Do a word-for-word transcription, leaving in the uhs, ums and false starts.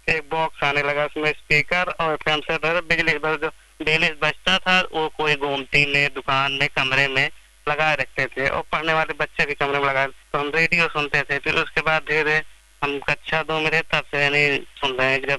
एक बॉक्स आने लगा, उसमें स्पीकर और एफएम से था, बिजली का जो डेली बजता था वो कोई गोमती में, दुकान में, कमरे में लगाए रखते थे और पढ़ने वाले बच्चे भी कमरे में लगाए, तो हम रेडियो सुनते थे। फिर उसके बाद धीरे हम कक्षा दो में रहे तब से यानी सुन रहे हैं, जब